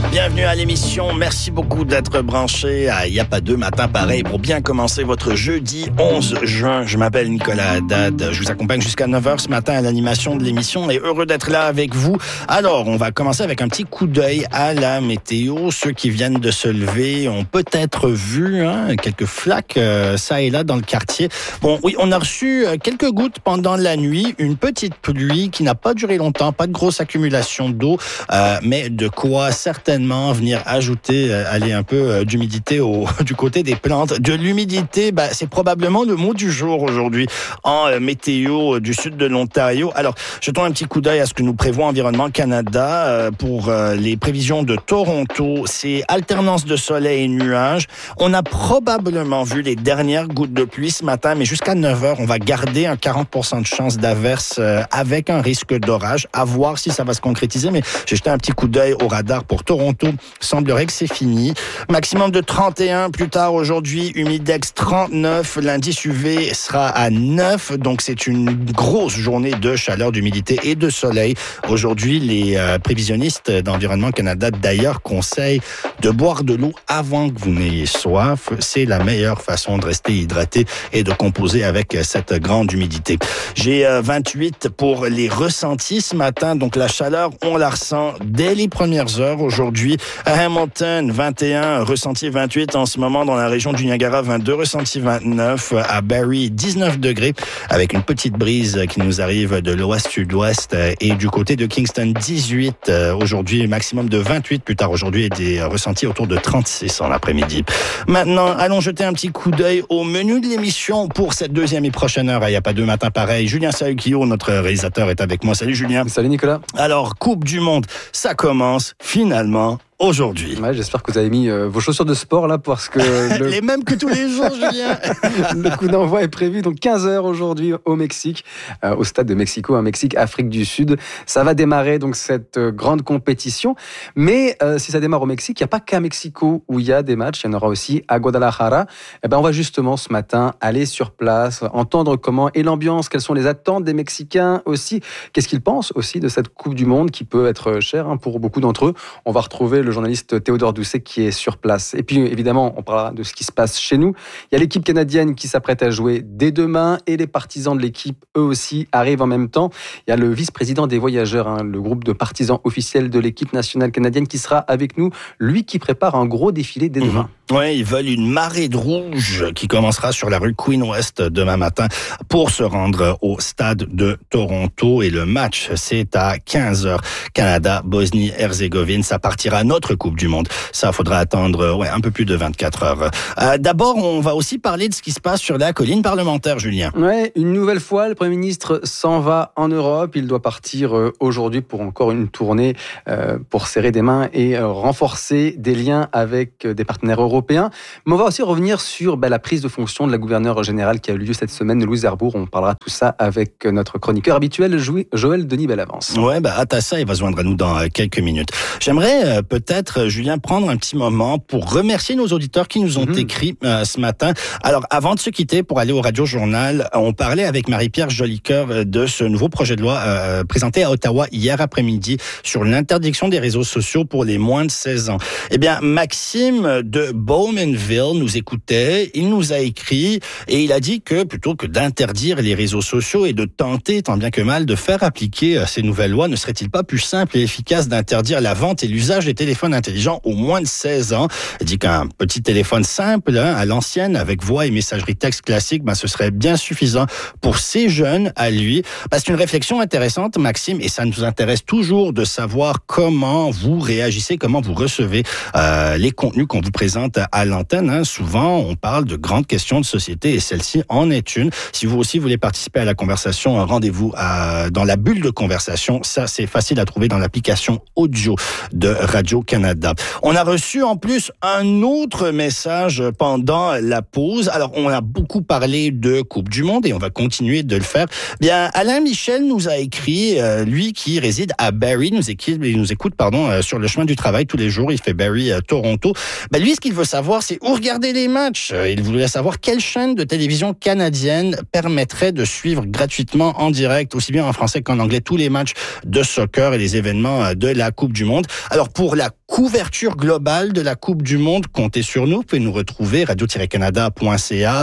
Bienvenue à l'émission. Merci beaucoup d'être branché à Y a pas deux matins pareil pour bien commencer votre jeudi 11 juin. Je m'appelle Nicolas Haddad. Je vous accompagne jusqu'à 9h ce matin à l'animation de l'émission et heureux d'être là avec vous. Alors, on va commencer avec un petit coup d'œil à la météo. Ceux qui viennent de se lever ont peut-être vu quelques flaques ça et là dans le quartier. Bon, oui, on a reçu quelques gouttes pendant la nuit, une petite pluie qui n'a pas duré longtemps, pas de grosse accumulation d'eau, mais de quoi certainement venir ajouter un peu d'humidité du côté des plantes. De l'humidité, c'est probablement le mot du jour aujourd'hui en météo du sud de l'Ontario. Alors, jetons un petit coup d'œil à ce que nous prévoit Environnement Canada pour les prévisions de Toronto. C'est alternance de soleil et nuages. On a probablement vu les dernières gouttes de pluie ce matin, mais jusqu'à 9h, on va garder un 40% de chance d'averse avec un risque d'orage. À voir si ça va se concrétiser, mais j'ai jeté un petit coup d'œil au radar pour Toronto. Semblerait que c'est fini. Maximum de 31 plus tard aujourd'hui, humidex 39, l'indice UV sera à 9, donc c'est une grosse journée de chaleur, d'humidité et de soleil. Aujourd'hui, les prévisionnistes d'Environnement Canada d'ailleurs conseillent de boire de l'eau avant que vous n'ayez soif. C'est la meilleure façon de rester hydraté et de composer avec cette grande humidité. J'ai 28 pour les ressentis ce matin, donc la chaleur, on la ressent dès les premières heures aujourd'hui. À Hamilton, 21, ressenti 28 en ce moment dans la région du Niagara, 22, ressenti 29. À Barrie, 19 degrés avec une petite brise qui nous arrive de l'ouest-sud-ouest et du côté de Kingston, 18 aujourd'hui, maximum de 28 plus tard aujourd'hui et des ressentis autour de 36 en l'après-midi. Maintenant, allons jeter un petit coup d'œil au menu de l'émission pour cette deuxième et prochaine heure. Il n'y a pas deux matins pareils. Julien Saukio, notre réalisateur, est avec moi. Salut Julien. Salut Nicolas. Alors, Coupe du Monde, ça commence finalement aujourd'hui. Ouais, j'espère que vous avez mis vos chaussures de sport là parce que les mêmes que tous les jours, Julien. Le coup d'envoi est prévu donc 15h aujourd'hui au Mexique, au stade de Mexico, un Mexique Afrique du Sud. Ça va démarrer donc cette grande compétition, mais si ça démarre au Mexique, il n'y a pas qu'à Mexico où il y a des matchs, il y en aura aussi à Guadalajara. On va justement ce matin aller sur place, entendre comment est l'ambiance, quelles sont les attentes des Mexicains aussi, qu'est-ce qu'ils pensent aussi de cette Coupe du Monde qui peut être chère pour beaucoup d'entre eux. On va retrouver le journaliste Théodore Doucet qui est sur place. Et puis évidemment, on parlera de ce qui se passe chez nous. Il y a l'équipe canadienne qui s'apprête à jouer dès demain et les partisans de l'équipe, eux aussi, arrivent en même temps. Il y a le vice-président des Voyageurs, le groupe de partisans officiels de l'équipe nationale canadienne qui sera avec nous, lui qui prépare un gros défilé dès demain. Oui, ils veulent une marée de rouge qui commencera sur la rue Queen West demain matin pour se rendre au stade de Toronto. Et le match, c'est à 15h. Canada, Bosnie-Herzégovine. Ça partira notre Coupe du Monde. Ça, faudra attendre un peu plus de 24 heures. D'abord, on va aussi parler de ce qui se passe sur la colline parlementaire, Julien. Ouais, une nouvelle fois, le Premier ministre s'en va en Europe. Il doit partir aujourd'hui pour encore une tournée pour serrer des mains et renforcer des liens avec des partenaires européens. Mais on va aussi revenir sur la prise de fonction de la gouverneure générale qui a eu lieu cette semaine, Louise Arbour. On parlera de tout ça avec notre chroniqueur habituel, Joël Denis Bellavance. Ouais, Atassa, il va se joindre à nous dans quelques minutes. J'aimerais peut-être, Julien, prendre un petit moment pour remercier nos auditeurs qui nous ont écrit ce matin. Alors, avant de se quitter pour aller au Radio Journal, on parlait avec Marie-Pierre Jolicoeur de ce nouveau projet de loi présenté à Ottawa hier après-midi sur l'interdiction des réseaux sociaux pour les moins de 16 ans. Eh bien, Maxime de Bowmanville nous écoutait, il nous a écrit et il a dit que plutôt que d'interdire les réseaux sociaux et de tenter, tant bien que mal, de faire appliquer ces nouvelles lois, ne serait-il pas plus simple et efficace d'interdire la vente et l'usage des téléphones intelligents aux moins de 16 ans? Il dit qu'un petit téléphone simple, à l'ancienne, avec voix et messagerie texte classique, ce serait bien suffisant pour ces jeunes à lui. C'est une réflexion intéressante, Maxime, et ça nous intéresse toujours de savoir comment vous réagissez, comment vous recevez les contenus qu'on vous présente à l'antenne. Souvent, on parle de grandes questions de société et celle-ci en est une. Si vous aussi voulez participer à la conversation, rendez-vous dans la bulle de conversation. Ça, c'est facile à trouver dans l'application audio de Radio-Canada. On a reçu en plus un autre message pendant la pause. Alors, on a beaucoup parlé de Coupe du Monde et on va continuer de le faire. Bien, Alain Michel nous a écrit, lui qui réside à Barrie, il nous écoute sur le chemin du travail tous les jours. Il fait Barrie à Toronto. Lui, ce qu'il veut savoir, c'est où regarder les matchs. Il voulait savoir quelle chaîne de télévision canadienne permettrait de suivre gratuitement en direct, aussi bien en français qu'en anglais, tous les matchs de soccer et les événements de la Coupe du Monde. Alors, pour la couverture globale de la Coupe du Monde, comptez sur nous. Vous pouvez nous retrouver radio-canada.ca,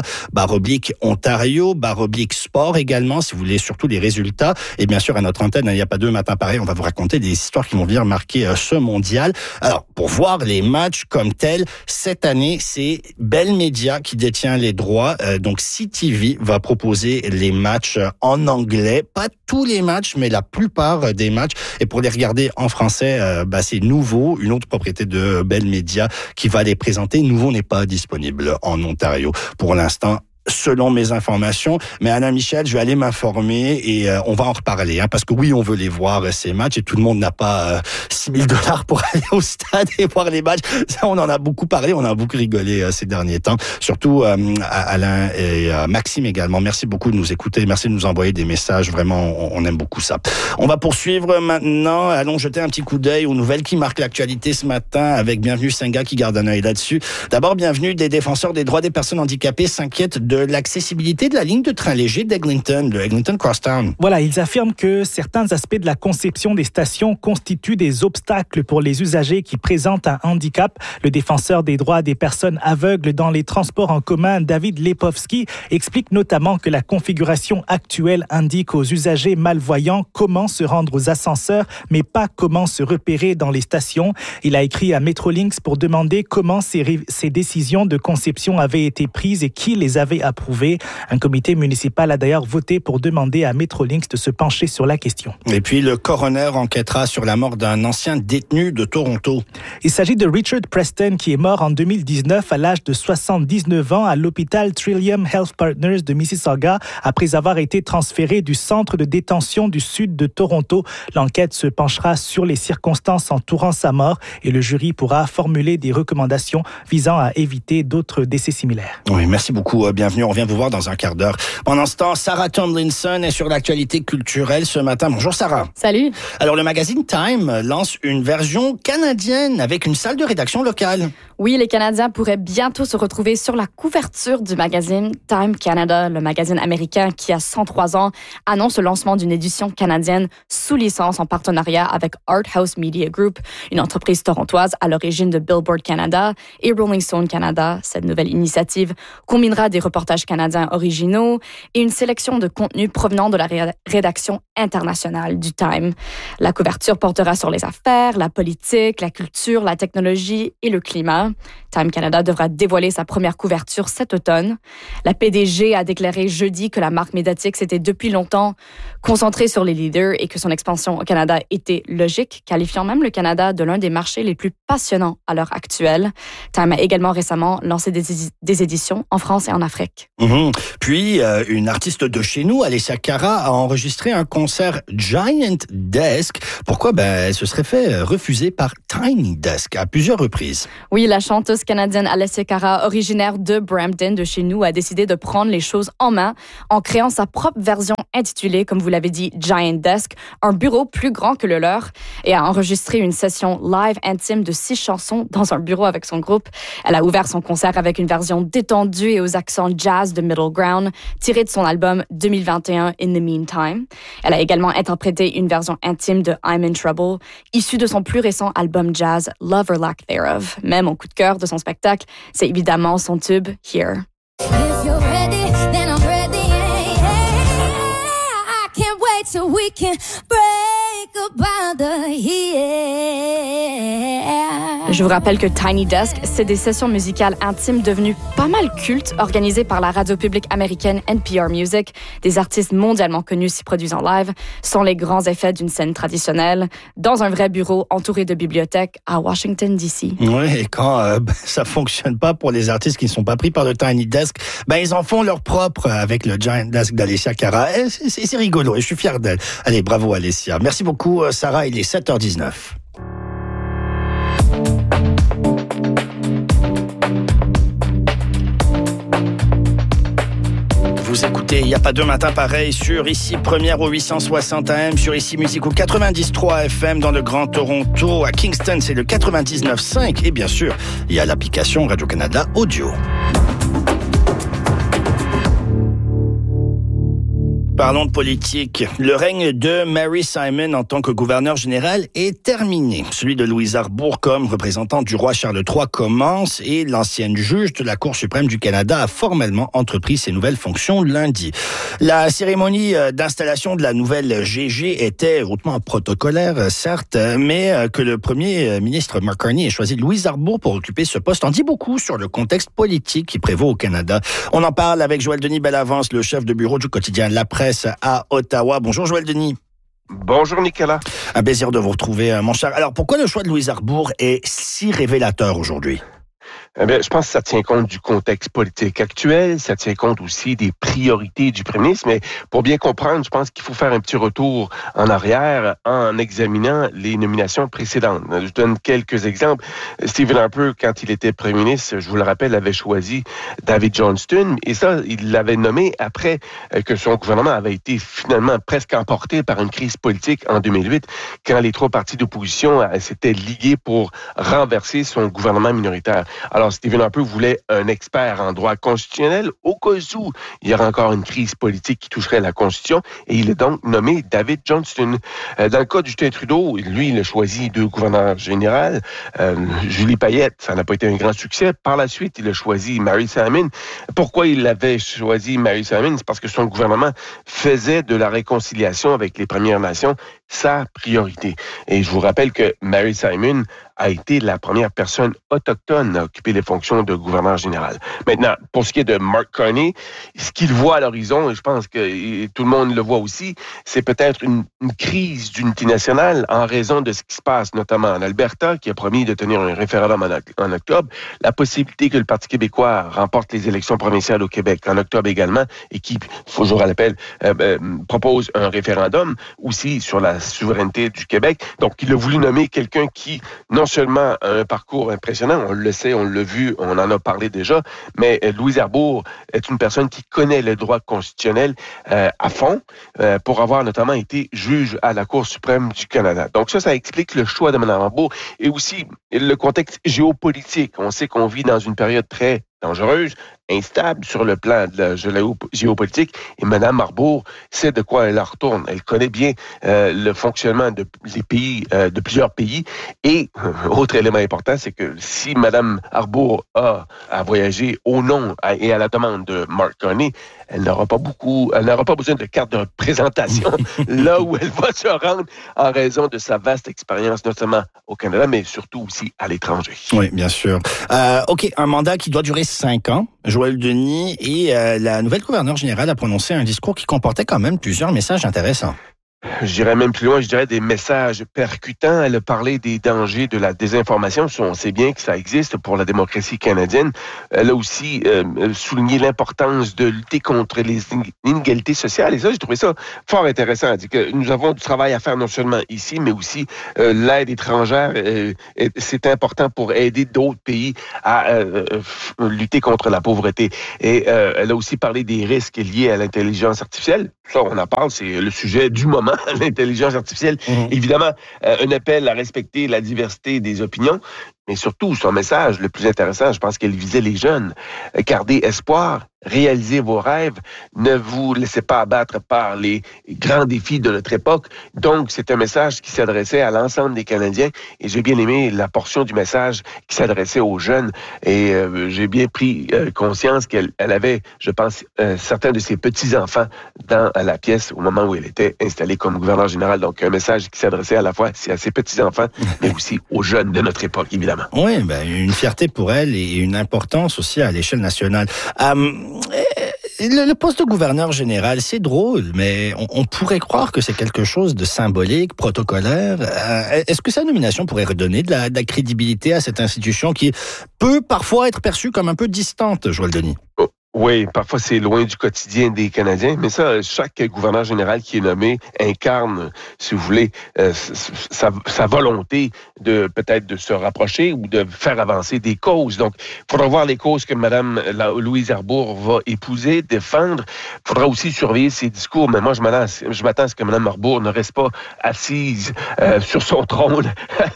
/Ontario, /sport également, si vous voulez surtout les résultats. Et bien sûr, à notre antenne, il n'y a pas deux matins pareils, on va vous raconter des histoires qui vont venir marquer ce mondial. Alors, pour voir les matchs comme tels, cette année, c'est Bell Media qui détient les droits. Donc, CTV va proposer les matchs en anglais. Pas tous les matchs, mais la plupart des matchs. Et pour les regarder en français, c'est Nouveau, une autre propriété de Bell Media, qui va les présenter. Nouveau n'est pas disponible en Ontario pour l'instant, selon mes informations. Mais Anna Michel, je vais aller m'informer et on va en reparler. Parce que oui, on veut les voir, ces matchs, et tout le monde n'a pas $6,000 pour aller au stade et voir les matchs. Ça, on en a beaucoup parlé, on a beaucoup rigolé ces derniers temps. Surtout Alain et Maxime également. Merci beaucoup de nous écouter. Merci de nous envoyer des messages. Vraiment, on aime beaucoup ça. On va poursuivre maintenant. Allons jeter un petit coup d'œil aux nouvelles qui marquent l'actualité ce matin avec Bienvenue Senga qui garde un œil là-dessus. D'abord, Bienvenue, des défenseurs des droits des personnes handicapées s'inquiètent de l'accessibilité de la ligne de train léger d'Eglinton, le Eglinton Crosstown. Voilà, ils affirment que certains aspects de la conception des stations constituent des obstacles pour les usagers qui présentent un handicap. Le défenseur des droits des personnes aveugles dans les transports en commun, David Lepowski, explique notamment que la configuration actuelle indique aux usagers malvoyants comment se rendre aux ascenseurs, mais pas comment se repérer dans les stations. Il a écrit à Metrolinx pour demander comment ces décisions de conception avaient été prises et qui les avait approuvées. Un comité municipal a d'ailleurs voté pour demander à Metrolinx de se pencher sur la question. Et puis le coroner enquêtera sur la mort d'un ancien détenu de Toronto. Il s'agit de Richard Preston qui est mort en 2019 à l'âge de 79 ans à l'hôpital Trillium Health Partners de Mississauga après avoir été transféré du centre de détention du sud de Toronto. L'enquête se penchera sur les circonstances entourant sa mort et le jury pourra formuler des recommandations visant à éviter d'autres décès similaires. Oui, merci beaucoup. Bienvenue, on revient vous voir dans un quart d'heure. Pendant ce temps, Sarah Tomlinson est sur l'actualité culturelle ce matin. Bonjour Sarah. Salut. Alors le magazine Time lance une version canadienne avec une salle de rédaction locale. Oui, les Canadiens pourraient bientôt se retrouver sur la couverture du magazine Time Canada, le magazine américain qui a 103 ans, annonce le lancement d'une édition canadienne sous licence en partenariat avec Art House Media Group, une entreprise torontoise à l'origine de Billboard Canada et Rolling Stone Canada. Cette nouvelle initiative combinera des reportages canadiens originaux et une sélection de contenus provenant de la rédaction internationale du Time. La couverture portera sur les affaires, la politique, la culture, la technologie et le climat. Time Canada devra dévoiler sa première couverture cet automne. La PDG a déclaré jeudi que la marque médiatique s'était depuis longtemps concentrée sur les leaders et que son expansion au Canada était logique, qualifiant même le Canada de l'un des marchés les plus passionnants à l'heure actuelle. Time a également récemment lancé des éditions en France et en Afrique. Puis, une artiste de chez nous, Alessia Cara, a enregistré un concert Giant Desk. Pourquoi? Elle se serait fait refuser par Tiny Desk à plusieurs reprises. Oui, la chanteuse canadienne Alessia Cara, originaire de Brampton, de chez nous, a décidé de prendre les choses en main en créant sa propre version intitulée, comme vous l'avez dit, Giant Desk, un bureau plus grand que le leur, et a enregistré une session live intime de 6 chansons dans un bureau avec son groupe. Elle a ouvert son concert avec une version détendue et aux accents jazz de Middle Ground, tirée de son album 2021 In the Meantime. Elle a également interprété une version intime de I'm in Trouble, issue de son plus récent album jazz Love or Lack Thereof. Mais mon coup de cœur de son spectacle, c'est évidemment son tube Here. If you're ready, then I'm ready. I can't wait till we can break about the Je vous rappelle que Tiny Desk, c'est des sessions musicales intimes devenues pas mal cultes, organisées par la radio publique américaine NPR Music. Des artistes mondialement connus s'y produisent en live, sont les grands effets d'une scène traditionnelle, dans un vrai bureau entouré de bibliothèques à Washington, D.C. Oui, et quand ça fonctionne pas pour les artistes qui ne sont pas pris par le Tiny Desk, ils en font leur propre avec le Giant Desk d'Alessia Cara. C'est rigolo et je suis fier d'elle. Allez, bravo Alessia. Merci beaucoup Sarah, il est 7h19. Vous écoutez, il n'y a pas deux matins pareils sur ici Première au 860 AM, sur ici Musique au 93.3 FM dans le Grand Toronto. À Kingston, c'est le 99.5 et bien sûr, il y a l'application Radio-Canada Audio. Parlons de politique. Le règne de Mary Simon en tant que gouverneur général est terminé. Celui de Louise Arbour comme représentante du roi Charles III commence et l'ancienne juge de la Cour suprême du Canada a formellement entrepris ses nouvelles fonctions lundi. La cérémonie d'installation de la nouvelle GG était hautement protocolaire, certes, mais que le premier ministre Mark Carney ait choisi Louise Arbour pour occuper ce poste en dit beaucoup sur le contexte politique qui prévaut au Canada. On en parle avec Joël Denis Bellavance, le chef de bureau du quotidien La Presse à Ottawa. Bonjour Joël Denis. Bonjour Nicolas. Un plaisir de vous retrouver, mon cher. Alors pourquoi le choix de Louise Arbour est si révélateur aujourd'hui? Eh bien, je pense que ça tient compte du contexte politique actuel, ça tient compte aussi des priorités du premier ministre, mais pour bien comprendre, je pense qu'il faut faire un petit retour en arrière en examinant les nominations précédentes. Je donne quelques exemples. Stephen Harper, quand il était premier ministre, je vous le rappelle, avait choisi David Johnston, et ça, il l'avait nommé après que son gouvernement avait été finalement presque emporté par une crise politique en 2008, quand les trois partis d'opposition s'étaient ligués pour renverser son gouvernement minoritaire. Alors, Stephen Harper voulait un expert en droit constitutionnel au cas où il y aurait encore une crise politique qui toucherait la Constitution, et il a donc nommé David Johnston. Dans le cas de Justin Trudeau, lui, il a choisi deux gouverneurs généraux. Julie Payette, ça n'a pas été un grand succès. Par la suite, il a choisi Mary Simon. Pourquoi il avait choisi Mary Simon? C'est parce que son gouvernement faisait de la réconciliation avec les Premières Nations sa priorité. Et je vous rappelle que Mary Simon a été la première personne autochtone à occuper les fonctions de gouverneur général. Maintenant, pour ce qui est de Mark Carney, ce qu'il voit à l'horizon, et je pense que tout le monde le voit aussi, c'est peut-être une crise d'unité nationale en raison de ce qui se passe, notamment en Alberta, qui a promis de tenir un référendum en octobre, la possibilité que le Parti québécois remporte les élections provinciales au Québec en octobre également, et qui, je vous rappelle, propose un référendum aussi sur la souveraineté du Québec. Donc, il a voulu nommer quelqu'un qui, non seulement a un parcours impressionnant, on le sait, on l'a vu, on en a parlé déjà, mais Louise Arbour est une personne qui connaît le droit constitutionnel à fond, pour avoir notamment été juge à la Cour suprême du Canada. Donc ça explique le choix de Mme Arbour et aussi le contexte géopolitique. On sait qu'on vit dans une période très dangereuse, instable sur le plan de la géopolitique, et Mme Arbour sait de quoi elle en retourne. Elle connaît bien le fonctionnement de plusieurs pays, et autre élément important, c'est que si Mme Arbour a à voyager au nom et à la demande de Mark Carney, elle n'aura pas besoin de carte de présentation là où elle va se rendre en raison de sa vaste expérience, notamment au Canada, mais surtout aussi à l'étranger. Oui, bien sûr. OK, un mandat qui doit durer 5 ans, Joël Denis, et la nouvelle gouverneure générale a prononcé un discours qui comportait quand même plusieurs messages intéressants. Je dirais même plus loin, je dirais des messages percutants. Elle a parlé des dangers de la désinformation. On sait bien que ça existe pour la démocratie canadienne. Elle a aussi souligné l'importance de lutter contre les inégalités sociales. Et ça, j'ai trouvé ça fort intéressant. Elle dit que nous avons du travail à faire non seulement ici, mais aussi l'aide étrangère. C'est important pour aider d'autres pays à lutter contre la pauvreté. Et elle a aussi parlé des risques liés à l'intelligence artificielle. Ça, on en parle, c'est le sujet du moment, l'intelligence artificielle. Évidemment, un appel à respecter la diversité des opinions, mais surtout, son message le plus intéressant, je pense qu'elle visait les jeunes. Gardez espoir, réalisez vos rêves, ne vous laissez pas abattre par les grands défis de notre époque. Donc, c'est un message qui s'adressait à l'ensemble des Canadiens, et j'ai bien aimé la portion du message qui s'adressait aux jeunes, et j'ai bien pris conscience qu'elle avait, je pense, certains de ses petits-enfants dans la pièce au moment où elle était installée comme gouverneure générale. Donc, un message qui s'adressait à la fois à ses petits-enfants, mais aussi aux jeunes de notre époque, évidemment. Oui, une fierté pour elle et une importance aussi à l'échelle nationale. Le poste de gouverneur général, c'est drôle, mais on pourrait croire que c'est quelque chose de symbolique, protocolaire. Est-ce que sa nomination pourrait redonner de la crédibilité à cette institution qui peut parfois être perçue comme un peu distante, Joël Denis? Oui, parfois c'est loin du quotidien des Canadiens, mais ça, chaque gouverneur général qui est nommé incarne, si vous voulez, sa volonté de peut-être de se rapprocher ou de faire avancer des causes. Donc, il faudra voir les causes que Mme Louise Arbour va épouser, défendre. Il faudra aussi surveiller ses discours, mais moi, je m'attends à ce que Mme Arbour ne reste pas assise sur son trône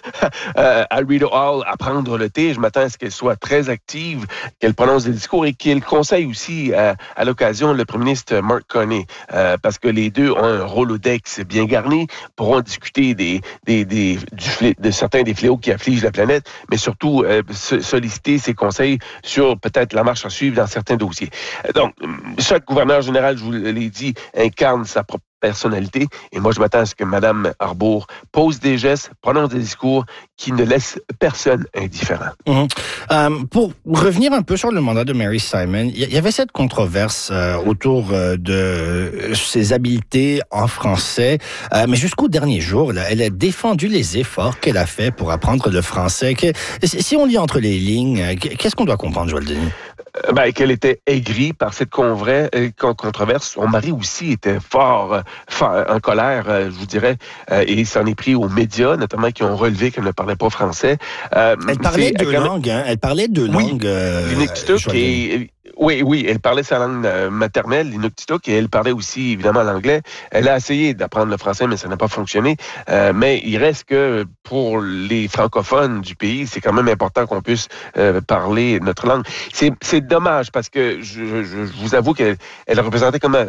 à Rideau Hall à prendre le thé. Je m'attends à ce qu'elle soit très active, qu'elle prononce des discours et qu'elle conseille aussi à l'occasion le premier ministre Mark Carney, parce que les deux ont un Rolodex bien garni, pourront discuter de certains des fléaux qui affligent la planète, mais surtout solliciter ses conseils sur peut-être la marche à suivre dans certains dossiers. Donc, chaque gouverneur général, je vous l'ai dit, incarne sa propre personnalité. Et moi, je m'attends à ce que Mme Arbour pose des gestes, prononce des discours qui ne laissent personne indifférent. Pour revenir un peu sur le mandat de Mary Simon, il y avait cette controverse autour de ses habiletés en français, mais jusqu'au dernier jour, là, elle a défendu les efforts qu'elle a fait pour apprendre le français. Si on lit entre les lignes, qu'est-ce qu'on doit comprendre, Joël Denis? Qu'elle était aigrie par cette controverse. Son mari aussi était fort en colère, je vous dirais, et il s'en est pris aux médias, notamment qui ont relevé qu'elle ne parlait pas français. Elle parlait deux langues, hein? Elle parlait deux langues. L'inuktitut Oui, elle parlait sa langue maternelle, l'inuktitut, et elle parlait aussi, évidemment, l'anglais. Elle a essayé d'apprendre le français, mais ça n'a pas fonctionné. Mais il reste que, pour les francophones du pays, c'est quand même important qu'on puisse parler notre langue. C'est dommage, parce que je vous avoue qu'elle représentait comme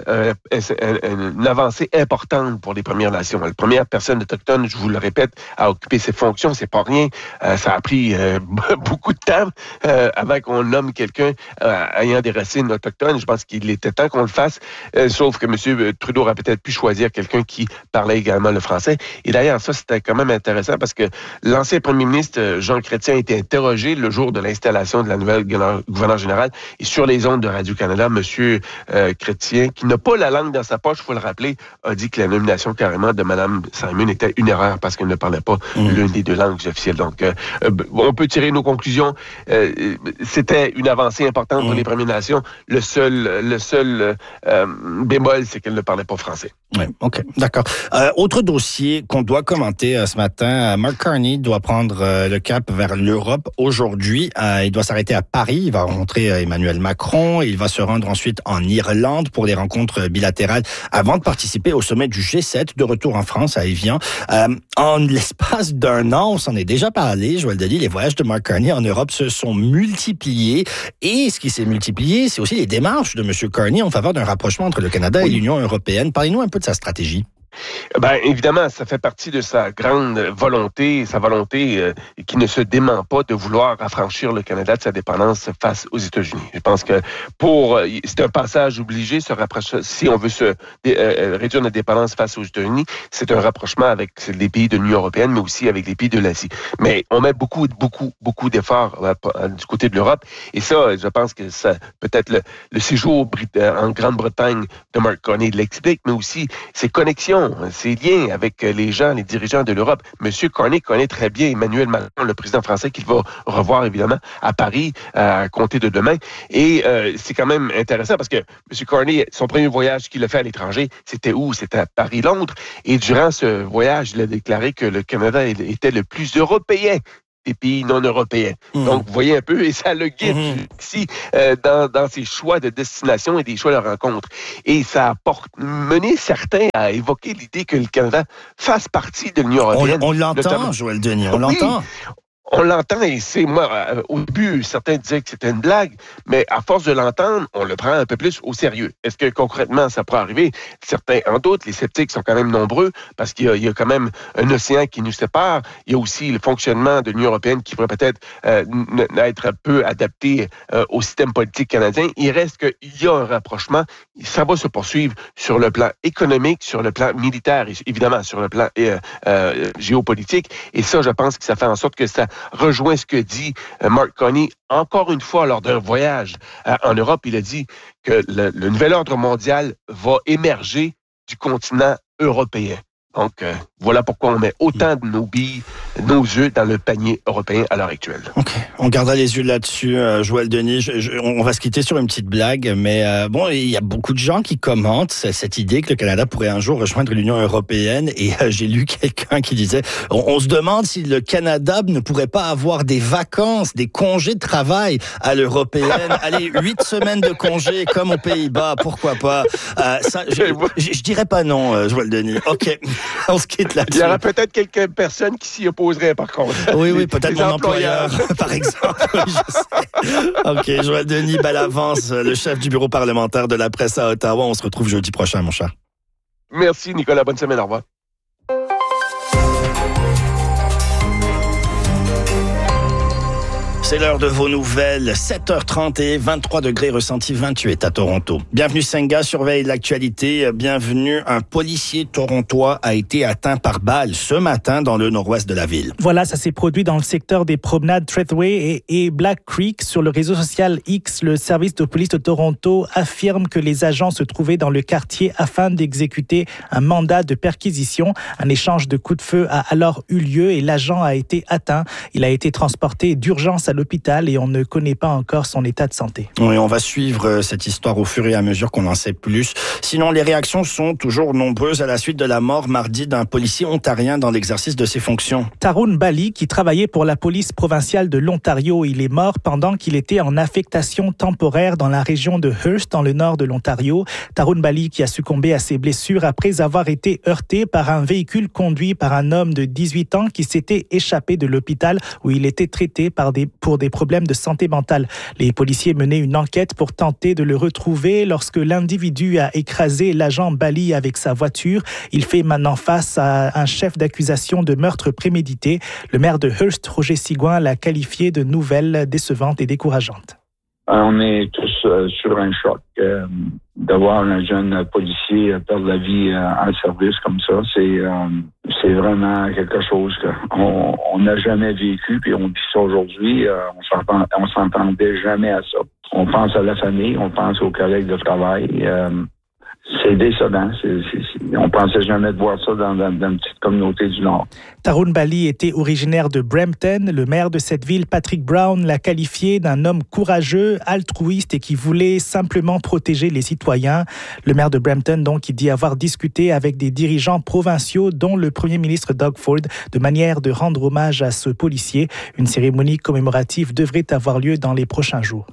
une avancée importante pour les Premières Nations. La première personne autochtone, je vous le répète, à occuper ces fonctions, c'est pas rien. Ça a pris beaucoup de temps avant qu'on nomme quelqu'un ayant des racines autochtones. Je pense qu'il était temps qu'on le fasse, sauf que M. Trudeau aurait peut-être pu choisir quelqu'un qui parlait également le français. Et d'ailleurs, ça, c'était quand même intéressant parce que l'ancien premier ministre, Jean Chrétien, a été interrogé le jour de l'installation de la nouvelle gouverneure générale. Et sur les ondes de Radio-Canada, M. Chrétien, qui n'a pas la langue dans sa poche, il faut le rappeler, a dit que la nomination carrément de Mme Simon était une erreur parce qu'elle ne parlait pas l'une des deux langues officielles. Donc, on peut tirer nos conclusions. C'était une avancée importante pour les Premières Nations. Le seul bémol, c'est qu'elle ne parlait pas français. Oui, OK, d'accord. Autre dossier qu'on doit commenter ce matin, Mark Carney doit prendre le cap vers l'Europe aujourd'hui. Il doit s'arrêter à Paris, il va rencontrer Emmanuel Macron, il va se rendre ensuite en Irlande pour des rencontres bilatérales avant de participer au sommet du G7, de retour en France, à Évian. En l'espace d'un an, on s'en est déjà parlé, Joël Denis, les voyages de Mark Carney en Europe se sont multipliés, et ce qui s'est multiplié, c'est aussi les démarches de M. Carney en faveur d'un rapprochement entre le Canada et l'Union européenne. Parlez-nous un peu de sa stratégie. Évidemment, ça fait partie de sa grande volonté, qui ne se dément pas de vouloir affranchir le Canada de sa dépendance face aux États-Unis. Je pense que c'est un passage obligé, se rapprocher, si on veut réduire notre dépendance face aux États-Unis, c'est un rapprochement avec les pays de l'Union européenne, mais aussi avec les pays de l'Asie. Mais on met beaucoup d'efforts du côté de l'Europe, et ça, je pense que ça peut-être le séjour en Grande-Bretagne de Mark Carney l'explique, mais aussi ses connexions, ses liens avec les dirigeants de l'Europe. M. Carney connaît très bien Emmanuel Macron, le président français, qu'il va revoir évidemment à Paris à compter de demain. Et c'est quand même intéressant parce que M. Carney, son premier voyage qu'il a fait à l'étranger, c'était où? C'était à Paris-Londres. Et durant ce voyage, il a déclaré que le Canada était le plus européen des pays non européens. Donc, vous voyez un peu, et ça le guide ici dans ses choix de destination et des choix de rencontres. Et ça a mené certains à évoquer l'idée que le Canada fasse partie de l'Union européenne. On l'entend, Joël Denis, on l'entend. On l'entend, et c'est moi, au début, certains disaient que c'était une blague, mais à force de l'entendre, on le prend un peu plus au sérieux. Est-ce que concrètement, ça pourrait arriver? Certains en doutent, les sceptiques sont quand même nombreux, parce qu'il y a quand même un océan qui nous sépare. Il y a aussi le fonctionnement de l'Union européenne qui pourrait peut-être être un peu adapté au système politique canadien. Il reste qu'il y a un rapprochement. Ça va se poursuivre sur le plan économique, sur le plan militaire, et évidemment sur le plan géopolitique. Et ça, je pense que ça fait en sorte que ça rejoint ce que dit Mark Carney encore une fois lors d'un voyage en Europe. Il a dit que le nouvel ordre mondial va émerger du continent européen. Donc, Voilà pourquoi on met autant de nos œufs dans le panier européen à l'heure actuelle. OK. On gardera les yeux là-dessus, Joël Denis. On va se quitter sur une petite blague, mais bon, il y a beaucoup de gens qui commentent cette idée que le Canada pourrait un jour rejoindre l'Union européenne. Et j'ai lu quelqu'un qui disait, on se demande si le Canada ne pourrait pas avoir des vacances, des congés de travail à l'européenne. Allez, 8 semaines de congés comme aux Pays-Bas, pourquoi pas. Ça, je dirais pas non, Joël Denis. OK. On se quitte là-dessus. Il y aura peut-être quelques personnes qui s'y opposeraient, par contre. Oui, peut-être mon employeur, par exemple. Oui, je sais. OK, Joël Denis Bellavance, le chef du bureau parlementaire de la presse à Ottawa. On se retrouve jeudi prochain, mon cher. Merci, Nicolas. Bonne semaine. Au revoir. C'est l'heure de vos nouvelles. 7h30 et 23 degrés, ressenti 28 à Toronto. Bienvenue Senga, surveille l'actualité. Bienvenue, un policier torontois a été atteint par balle ce matin dans le nord-ouest de la ville. Voilà, ça s'est produit dans le secteur des promenades Treadway et Black Creek. Sur le réseau social X, le service de police de Toronto affirme que les agents se trouvaient dans le quartier afin d'exécuter un mandat de perquisition. Un échange de coups de feu a alors eu lieu et l'agent a été atteint. Il a été transporté d'urgence à l'hôpital et on ne connaît pas encore son état de santé. Oui, on va suivre cette histoire au fur et à mesure qu'on en sait plus. Sinon, les réactions sont toujours nombreuses à la suite de la mort mardi d'un policier ontarien dans l'exercice de ses fonctions. Tarun Bali, qui travaillait pour la police provinciale de l'Ontario, il est mort pendant qu'il était en affectation temporaire dans la région de Hearst, dans le nord de l'Ontario. Tarun Bali qui a succombé à ses blessures après avoir été heurté par un véhicule conduit par un homme de 18 ans qui s'était échappé de l'hôpital où il était traité pour des problèmes de santé mentale. Les policiers menaient une enquête pour tenter de le retrouver lorsque l'individu a écrasé l'agent Bali avec sa voiture. Il fait maintenant face à un chef d'accusation de meurtre prémédité. Le maire de Hearst, Roger Sigouin, l'a qualifié de nouvelle décevante et décourageante. On est tous sur un choc. D'avoir un jeune policier perdre la vie en service comme ça, c'est vraiment quelque chose qu'on n'a jamais vécu. Puis on dit ça aujourd'hui, on s'entendait jamais à ça. On pense à la famille, on pense aux collègues de travail. C'est décevant. On pensait jamais de voir ça dans une petite communauté du Nord. Tarun Bali était originaire de Brampton. Le maire de cette ville, Patrick Brown, l'a qualifié d'un homme courageux, altruiste et qui voulait simplement protéger les citoyens. Le maire de Brampton, donc, qui dit avoir discuté avec des dirigeants provinciaux, dont le premier ministre Doug Ford, de manière de rendre hommage à ce policier. Une cérémonie commémorative devrait avoir lieu dans les prochains jours.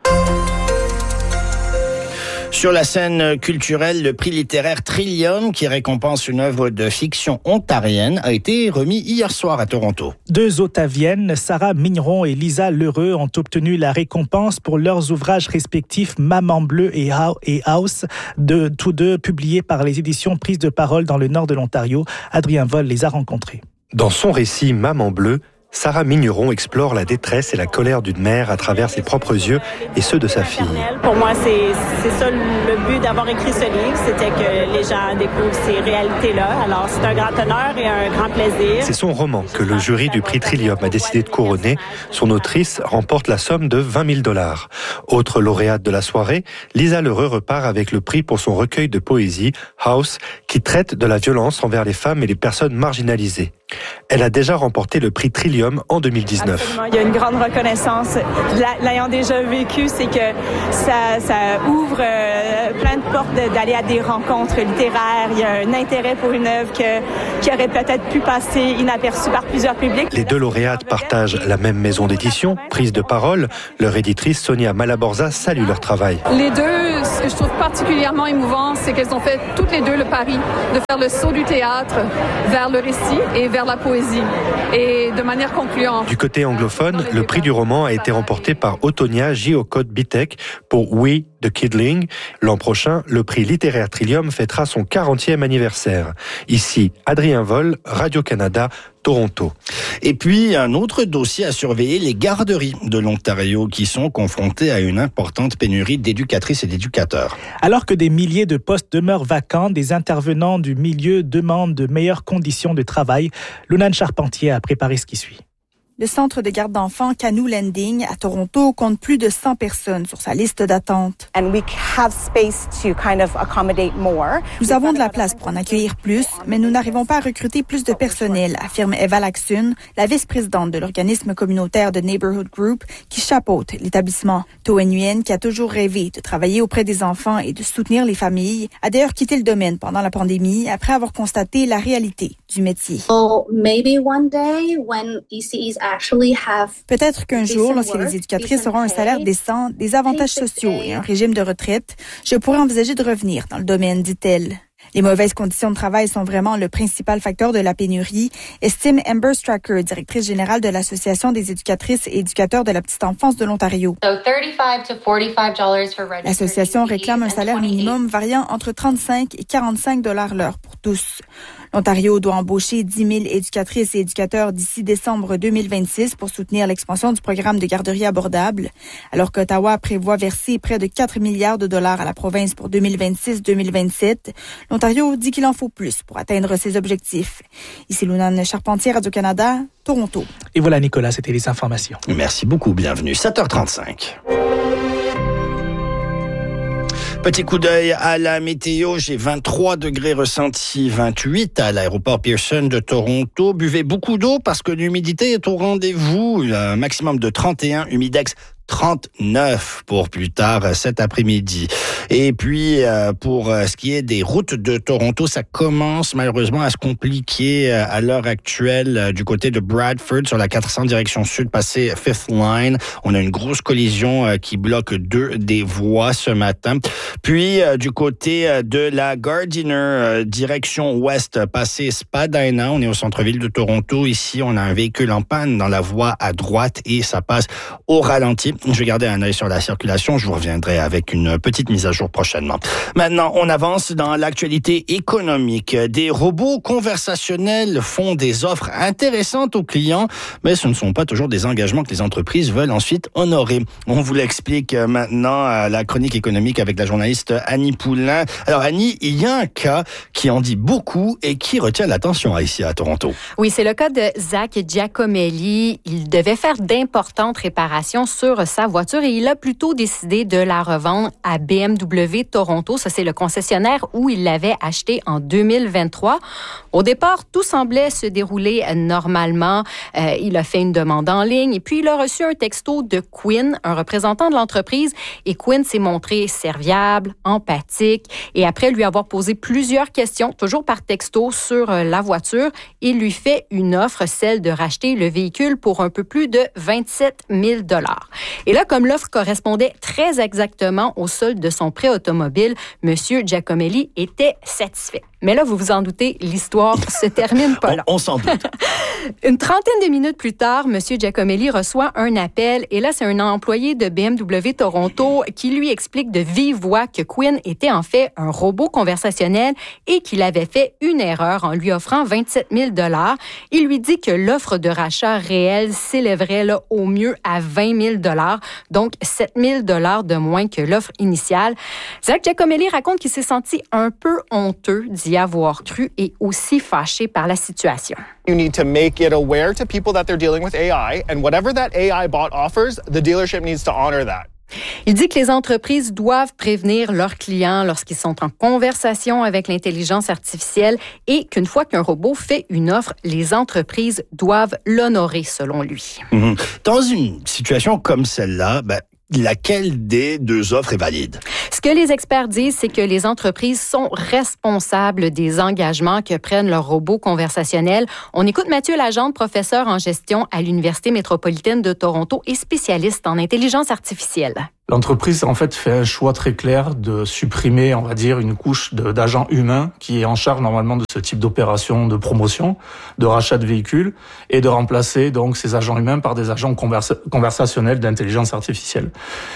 Sur la scène culturelle, le prix littéraire Trillium, qui récompense une œuvre de fiction ontarienne, a été remis hier soir à Toronto. 2 Ottaviennes, Sarah Migneron et Lisa Lheureux, ont obtenu la récompense pour leurs ouvrages respectifs Maman Bleue et House, tous deux publiés par les éditions Prise de Parole dans le nord de l'Ontario. Adrien Vol les a rencontrés. Dans son récit Maman Bleue, Sarah Migneron explore la détresse et la colère d'une mère à travers ses propres yeux et ceux de sa fille. Pour moi, c'est ça le but d'avoir écrit ce livre, c'était que les gens découvrent ces réalités-là. Alors, c'est un grand honneur et un grand plaisir. C'est son roman que le jury du prix Trillium a décidé de couronner. Son autrice remporte la somme de 20 000 $. Autre lauréate de la soirée, Lisa Lheureux repart avec le prix pour son recueil de poésie, House, qui traite de la violence envers les femmes et les personnes marginalisées. Elle a déjà remporté le prix Trillium en 2019. Absolument. Il y a une grande reconnaissance. L'ayant déjà vécu, c'est que ça ouvre plein de portes d'aller à des rencontres littéraires. Il y a un intérêt pour une œuvre qui aurait peut-être pu passer inaperçue par plusieurs publics. Les 2 lauréates partagent la même maison d'édition, Prise de Parole. Leur éditrice, Sonia Malaborza, salue leur travail. Les 2, ce que je trouve particulièrement émouvant, c'est qu'elles ont fait toutes les 2 le pari de faire le saut du théâtre vers le récit et vers la poésie, et de manière concluante. Du côté anglophone, le prix du roman a été remporté par Otonia Jiokot-Bitek pour We, The Kidling. L'an prochain, le prix littéraire Trillium fêtera son 40e anniversaire. Ici, Adrien Vol, Radio-Canada, Toronto. Et puis, un autre dossier à surveiller, les garderies de l'Ontario qui sont confrontées à une importante pénurie d'éducatrices et d'éducateurs. Alors que des milliers de postes demeurent vacants, des intervenants du milieu demandent de meilleures conditions de travail. Lunan Charpentier a préparé ce qui suit. Le centre de garde d'enfants Canoe Landing à Toronto compte plus de 100 personnes sur sa liste d'attente. Nous avons de la place pour en accueillir plus, mais nous n'arrivons pas à recruter plus de personnel, affirme Eva Laxun, la vice-présidente de l'organisme communautaire de Neighborhood Group qui chapeaute l'établissement. To Nguyen, qui a toujours rêvé de travailler auprès des enfants et de soutenir les familles, a d'ailleurs quitté le domaine pendant la pandémie après avoir constaté la réalité du métier. Peut-être qu'un jour, lorsque les éducatrices auront un salaire décent, des avantages sociaux et un régime de retraite, je pourrais envisager de revenir dans le domaine, dit-elle. Les mauvaises conditions de travail sont vraiment le principal facteur de la pénurie, estime Amber Stracker, directrice générale de l'Association des éducatrices et éducateurs de la petite enfance de l'Ontario. L'association réclame un salaire minimum variant entre 35 et 45 $ l'heure pour tous. L'Ontario doit embaucher 10 000 éducatrices et éducateurs d'ici décembre 2026 pour soutenir l'expansion du programme de garderie abordable, alors qu'Ottawa prévoit verser près de 4 milliards de dollars à la province pour 2026-2027. L'Ontario dit qu'il en faut plus pour atteindre ses objectifs. Ici Lunane Charpentier, Radio-Canada, Toronto. Et voilà Nicolas, c'était les informations. Merci beaucoup, bienvenue. 7h35. Petit coup d'œil à la météo, j'ai 23 degrés ressentis, 28 à l'aéroport Pearson de Toronto. Buvez beaucoup d'eau parce que l'humidité est au rendez-vous, un maximum de 31, humidex 39 pour plus tard cet après-midi. Et puis, pour ce qui est des routes de Toronto, ça commence malheureusement à se compliquer à l'heure actuelle du côté de Bradford sur la 400 direction sud, passé Fifth Line. On a une grosse collision qui bloque 2 des voies ce matin. Puis, du côté de la Gardiner, direction ouest, passé Spadina. On est au centre-ville de Toronto. Ici, on a un véhicule en panne dans la voie à droite et ça passe au ralenti. Je vais garder un œil sur la circulation. Je vous reviendrai avec une petite mise à jour prochainement. Maintenant, on avance dans l'actualité économique. Des robots conversationnels font des offres intéressantes aux clients, mais ce ne sont pas toujours des engagements que les entreprises veulent ensuite honorer. On vous l'explique maintenant à la chronique économique avec la journaliste Annie Poulain. Alors Annie, il y a un cas qui en dit beaucoup et qui retient l'attention ici à Toronto. Oui, c'est le cas de Zach Giacomelli. Il devait faire d'importantes réparations sur sa voiture et il a plutôt décidé de la revendre à BMW Toronto. Ça, c'est le concessionnaire où il l'avait acheté en 2023. Au départ, tout semblait se dérouler normalement. Il a fait une demande en ligne et puis il a reçu un texto de Quinn, un représentant de l'entreprise. Et Quinn s'est montré serviable, empathique et après lui avoir posé plusieurs questions, toujours par texto, sur la voiture, il lui fait une offre, celle de racheter le véhicule pour un peu plus de 27 000 $. Et là, comme l'offre correspondait très exactement au solde de son prêt automobile, M. Giacomelli était satisfait. Mais là, vous vous en doutez, l'histoire se termine pas là. On s'en doute. Une trentaine de minutes plus tard, M. Giacomelli reçoit un appel et là, c'est un employé de BMW Toronto qui lui explique de vive voix que Quinn était en fait un robot conversationnel et qu'il avait fait une erreur en lui offrant 27 000 $. Il lui dit que l'offre de rachat réelle s'élèverait là, au mieux à 20 000 $, donc 7 000 $ de moins que l'offre initiale. Zach Giacomelli raconte qu'il s'est senti un peu honteux d'y avoir cru et aussi fâché par la situation. You need to make it aware to people that they're dealing with AI, and whatever that AI bot offers, the dealership needs to honor that. Il dit que les entreprises doivent prévenir leurs clients lorsqu'ils sont en conversation avec l'intelligence artificielle et qu'une fois qu'un robot fait une offre, les entreprises doivent l'honorer, selon lui. Dans une situation comme celle-là, laquelle des deux offres est valide? Ce que les experts disent, c'est que les entreprises sont responsables des engagements que prennent leurs robots conversationnels. On écoute Mathieu Lagendre, professeur en gestion à l'Université métropolitaine de Toronto et spécialiste en intelligence artificielle. L'entreprise, en fait, fait un choix très clair de supprimer, on va dire, une couche d'agents humains qui est en charge normalement de ce type d'opération de promotion, de rachat de véhicules, et de remplacer donc ces agents humains par des agents conversationnels d'intelligence artificielle.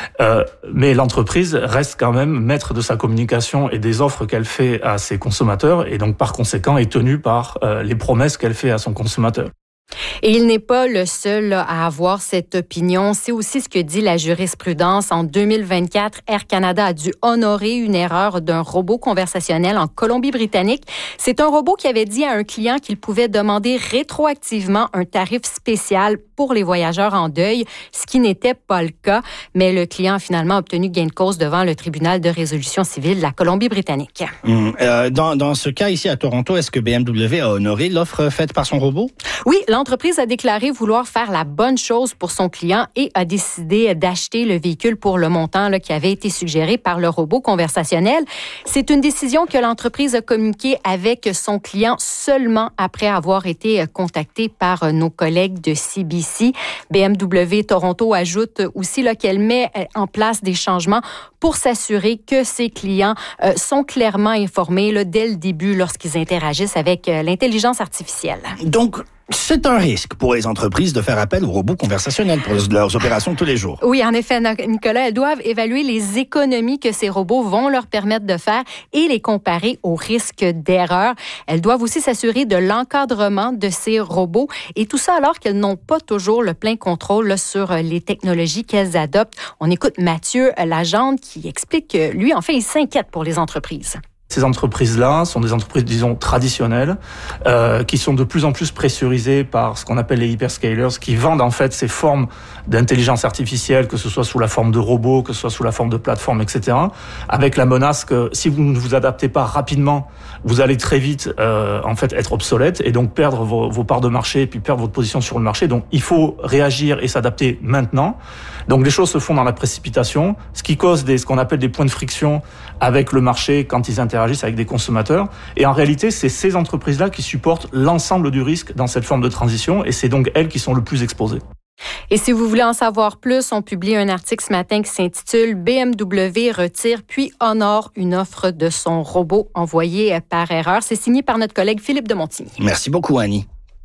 Mais l'entreprise reste quand même maître de sa communication et des offres qu'elle fait à ses consommateurs, et donc par conséquent est tenue par les promesses qu'elle fait à son consommateur. Et il n'est pas le seul à avoir cette opinion. C'est aussi ce que dit la jurisprudence. En 2024, Air Canada a dû honorer une erreur d'un robot conversationnel en Colombie-Britannique. C'est un robot qui avait dit à un client qu'il pouvait demander rétroactivement un tarif spécial pour les voyageurs en deuil, ce qui n'était pas le cas. Mais le client a finalement obtenu gain de cause devant le tribunal de résolution civile de la Colombie-Britannique. Dans ce cas ici à Toronto, est-ce que BMW a honoré l'offre faite par son robot? Oui, l'entreprise a déclaré vouloir faire la bonne chose pour son client et a décidé d'acheter le véhicule pour le montant qui avait été suggéré par le robot conversationnel. C'est une décision que l'entreprise a communiquée avec son client seulement après avoir été contactée par nos collègues de CBC. BMW Toronto ajoute aussi qu'elle met en place des changements pour s'assurer que ses clients sont clairement informés dès le début lorsqu'ils interagissent avec l'intelligence artificielle. Donc, c'est un risque pour les entreprises de faire appel aux robots conversationnels pour leurs opérations de tous les jours. Oui, en effet, Nicolas, elles doivent évaluer les économies que ces robots vont leur permettre de faire et les comparer aux risques d'erreur. Elles doivent aussi s'assurer de l'encadrement de ces robots et tout ça alors qu'elles n'ont pas toujours le plein contrôle sur les technologies qu'elles adoptent. On écoute Mathieu Lagende qui explique que lui, en fait, il s'inquiète pour les entreprises. Ces entreprises-là sont des entreprises, disons, traditionnelles, qui sont de plus en plus pressurisées par ce qu'on appelle les hyperscalers, qui vendent en fait ces formes d'intelligence artificielle, que ce soit sous la forme de robots, que ce soit sous la forme de plateformes, etc., avec la menace que si vous ne vous adaptez pas rapidement, vous allez très vite en fait être obsolète et donc perdre vos parts de marché et puis perdre votre position sur le marché. Donc il faut réagir et s'adapter maintenant. Donc les choses se font dans la précipitation, ce qui cause ce qu'on appelle des points de friction avec le marché quand ils interagissent avec des consommateurs. Et en réalité, c'est ces entreprises-là qui supportent l'ensemble du risque dans cette forme de transition et c'est donc elles qui sont le plus exposées. Et si vous voulez en savoir plus, on publie un article ce matin qui s'intitule « BMW retire puis honore une offre de son robot envoyé par erreur ». C'est signé par notre collègue Philippe de Montigny. Merci beaucoup, Annie.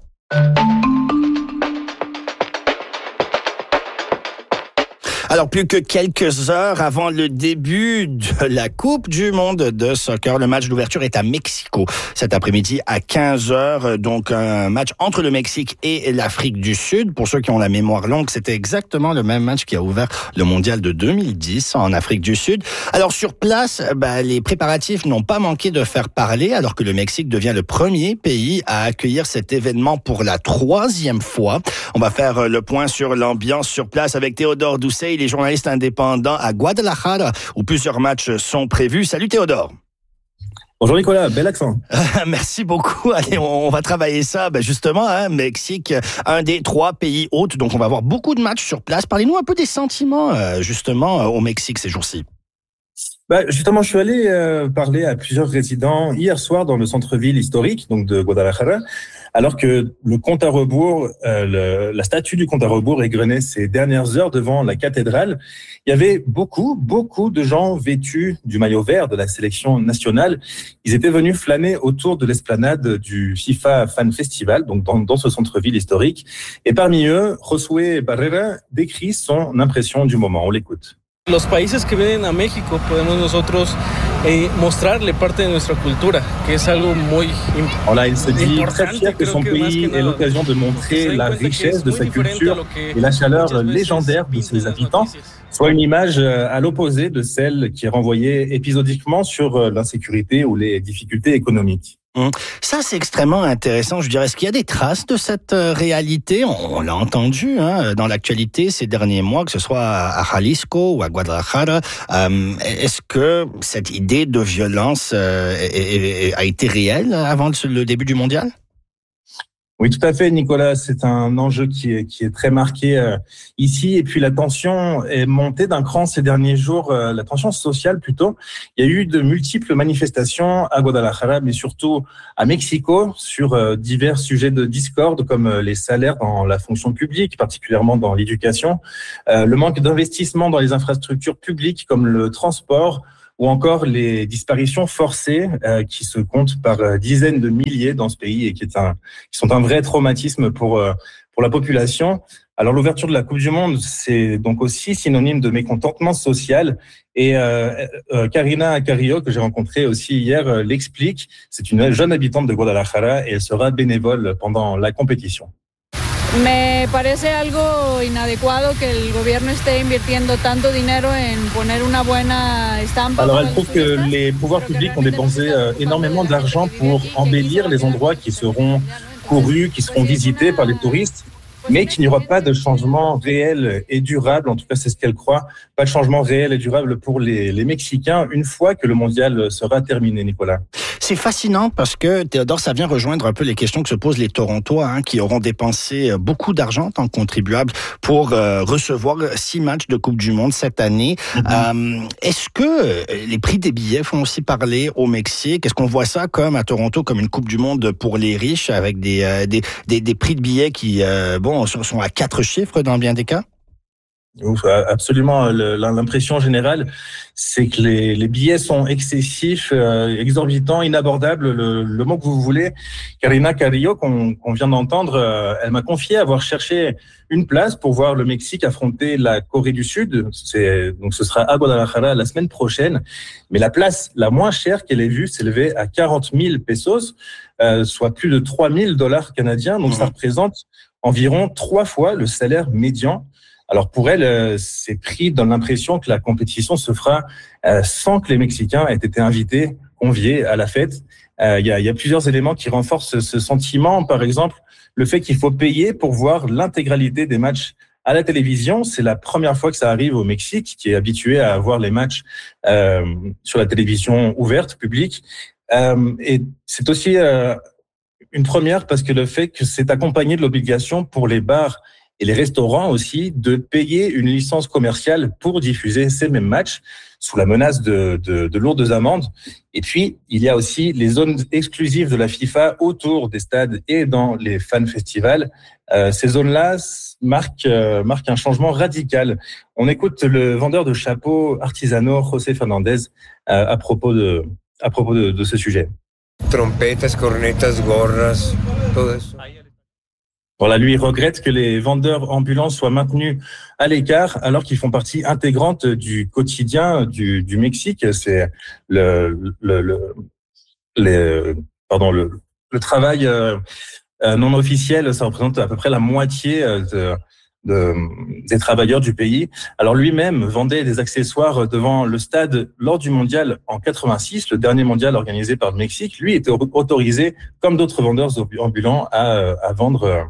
Alors, plus que quelques heures avant le début de la Coupe du monde de soccer, le match d'ouverture est à Mexico cet après-midi à 15h. Donc, un match entre le Mexique et l'Afrique du Sud. Pour ceux qui ont la mémoire longue, c'était exactement le même match qui a ouvert le mondial de 2010 en Afrique du Sud. Alors, sur place, les préparatifs n'ont pas manqué de faire parler alors que le Mexique devient le premier pays à accueillir cet événement pour la 3e fois. On va faire le point sur l'ambiance sur place avec Théodore Doucet, les journalistes indépendants à Guadalajara, où plusieurs matchs sont prévus. Salut Théodore. Bonjour Nicolas, bel accent. Merci beaucoup. Allez, on va travailler ça. Justement, Mexique, un des 3 pays hôtes, donc on va avoir beaucoup de matchs sur place. Parlez-nous un peu des sentiments, justement, au Mexique ces jours-ci. Justement, je suis allé parler à plusieurs résidents hier soir dans le centre-ville historique, donc de Guadalajara, alors que le compte à rebours, la statue du compte à rebours égrenait ces dernières heures devant la cathédrale. Il y avait beaucoup de gens vêtus du maillot vert de la sélection nationale. Ils étaient venus flâner autour de l'esplanade du FIFA Fan Festival, donc dans ce centre-ville historique. Et parmi eux, Josué Barrera décrit son impression du moment. On l'écoute. Los países que vienen a México podemos nosotros mostrarle parte de nuestra cultura, que es algo muy importante. Voilà, il se dit très fier que son pays ait l'occasion de montrer la richesse de sa culture et la chaleur légendaire de ses habitants, soit une image à l'opposé de celle qui est renvoyée épisodiquement sur l'insécurité ou les difficultés économiques. Ça, c'est extrêmement intéressant. Je dirais, est-ce qu'il y a des traces de cette réalité? On l'a entendu dans l'actualité ces derniers mois, que ce soit à Jalisco ou à Guadalajara. Est-ce que cette idée de violence a été réelle avant le début du mondial? Oui, tout à fait, Nicolas. C'est un enjeu qui est très marqué ici. Et puis la tension est montée d'un cran ces derniers jours, la tension sociale plutôt. Il y a eu de multiples manifestations à Guadalajara, mais surtout à Mexico, sur divers sujets de discorde, comme les salaires dans la fonction publique, particulièrement dans l'éducation, le manque d'investissement dans les infrastructures publiques comme le transport, ou encore les disparitions forcées qui se comptent par dizaines de milliers dans ce pays et qui sont un vrai traumatisme pour la population. Alors l'ouverture de la Coupe du Monde, c'est donc aussi synonyme de mécontentement social. Et Karina Carrillo, que j'ai rencontrée aussi hier, l'explique. C'est une jeune habitante de Guadalajara et elle sera bénévole pendant la compétition. Me parece algo inadecuado que el gobierno esté invirtiendo tanto dinero en poner una buena estampa. Alors elle trouve que les pouvoirs publics ont dépensé énormément d'argent pour embellir les endroits qui seront courus, qui seront visités par les touristes, mais qu'il n'y aura pas de changement réel et durable, en tout cas c'est ce qu'elle croit, pas de changement réel et durable pour les Mexicains une fois que le mondial sera terminé, Nicolas. C'est fascinant parce que, Théodore, ça vient rejoindre un peu les questions que se posent les Torontois, qui auront dépensé beaucoup d'argent en tant que contribuables pour recevoir 6 matchs de Coupe du Monde cette année. Est-ce que les prix des billets font aussi parler au Mexique? Est-ce qu'on voit ça comme à Toronto, comme une Coupe du Monde pour les riches, avec des prix de billets qui sont à 4 chiffres dans bien des cas? Absolument. L'impression générale, c'est que les billets sont excessifs, exorbitants, inabordables, le mot que vous voulez. Karina Carrillo, qu'on vient d'entendre, elle m'a confié avoir cherché une place pour voir le Mexique affronter la Corée du Sud. Donc ce sera à Guadalajara la semaine prochaine. Mais la place la moins chère qu'elle ait vue s'élevait à 40 000 pesos, soit plus de 3 000 $ canadiens. Donc ça représente environ 3 fois le salaire médian. Alors pour elle, ces prix donnent l'impression que la compétition se fera sans que les Mexicains aient été invités, conviés à la fête. Il y a plusieurs éléments qui renforcent ce sentiment. Par exemple, le fait qu'il faut payer pour voir l'intégralité des matchs à la télévision. C'est la première fois que ça arrive au Mexique, qui est habitué à voir les matchs sur la télévision ouverte, publique. Et c'est aussi une première parce que le fait que c'est accompagné de l'obligation pour les bars et les restaurants aussi de payer une licence commerciale pour diffuser ces mêmes matchs sous la menace de lourdes amendes. Et puis, il y a aussi les zones exclusives de la FIFA autour des stades et dans les fan festivals. Ces zones-là marquent un changement radical. On écoute le vendeur de chapeaux artisanaux, José Fernandez, à propos de ce sujet. Trompetas, cornetas, gorras, todo eso. Voilà, lui regrette que les vendeurs ambulants soient maintenus à l'écart alors qu'ils font partie intégrante du quotidien du Mexique. C'est le travail non officiel, ça représente à peu près la moitié des travailleurs du pays. Alors lui-même vendait des accessoires devant le stade lors du mondial en 86, le dernier mondial organisé par le Mexique. Lui était autorisé, comme d'autres vendeurs ambulants, à vendre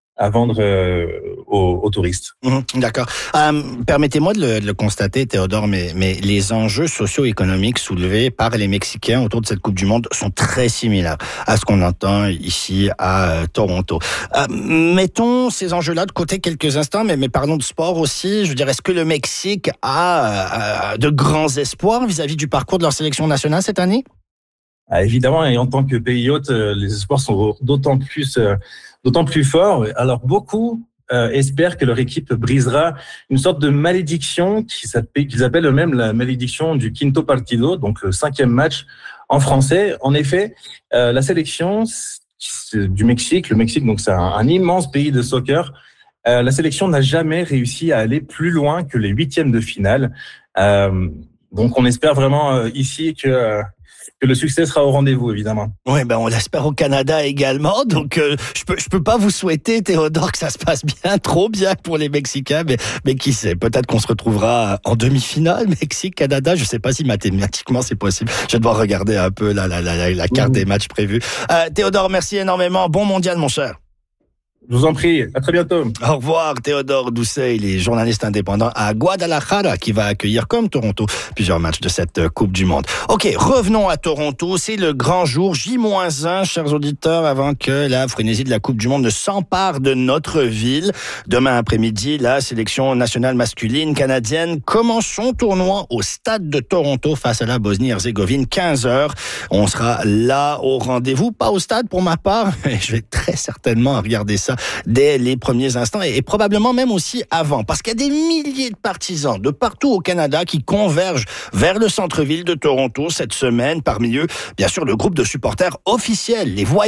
aux touristes. D'accord. Permettez-moi de le constater, Théodore, mais les enjeux socio-économiques soulevés par les Mexicains autour de cette Coupe du Monde sont très similaires à ce qu'on entend ici à Toronto. Mettons ces enjeux-là de côté quelques instants, mais parlons de sport aussi. Je veux dire, est-ce que le Mexique a de grands espoirs vis-à-vis du parcours de leur sélection nationale cette année? Évidemment, et en tant que pays hôte, les espoirs sont d'autant plus forts. Alors beaucoup espèrent que leur équipe brisera une sorte de malédiction qu'ils appellent eux-mêmes la malédiction du quinto partido, donc le 5e match en français. En effet, la sélection du Mexique, le Mexique, donc c'est un immense pays de soccer. La sélection n'a jamais réussi à aller plus loin que les 8e de finale. Donc on espère vraiment ici que le succès sera au rendez-vous, évidemment. Oui, on l'espère au Canada également. Donc, je peux pas vous souhaiter, Théodore, que ça se passe bien, trop bien pour les Mexicains, mais qui sait, peut-être qu'on se retrouvera en demi-finale, Mexique-Canada. Je sais pas si mathématiquement c'est possible. Je vais devoir regarder un peu la carte des matchs prévus. Théodore, merci énormément. Bon mondial, mon cher. Je vous en prie, à très bientôt. Au revoir, Théodore Doucet, il est journaliste indépendant à Guadalajara qui va accueillir, comme Toronto, plusieurs matchs de cette Coupe du Monde. Ok, revenons à Toronto, c'est le grand jour, J-1, chers auditeurs, avant que la frénésie de la Coupe du Monde ne s'empare de notre ville. Demain après-midi, la sélection nationale masculine canadienne commence son tournoi au stade de Toronto face à la Bosnie-Herzégovine, 15h. On sera là au rendez-vous, pas au stade pour ma part, mais je vais très certainement regarder ça dès les premiers instants et probablement même aussi avant, parce qu'il y a des milliers de partisans de partout au Canada qui convergent vers le centre-ville de Toronto cette semaine, parmi eux, bien sûr, le groupe de supporters officiels, les voyants